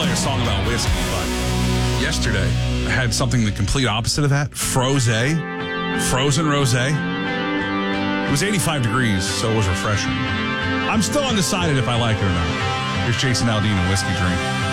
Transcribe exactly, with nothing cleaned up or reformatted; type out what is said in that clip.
play a song about whiskey, but yesterday I had something the complete opposite of that. Frosé. Frozen rosé. It was eighty-five degrees, so it was refreshing. I'm still undecided if I like it or not. Here's Jason Aldean and Whiskey Drink.